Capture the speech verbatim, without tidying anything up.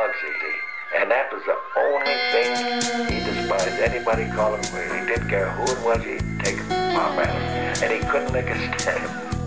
Bugsy, see? And that was the only thing he despised. Anybody called him, he didn't care who it was, he'd take a pop at him. And he couldn't make a stand.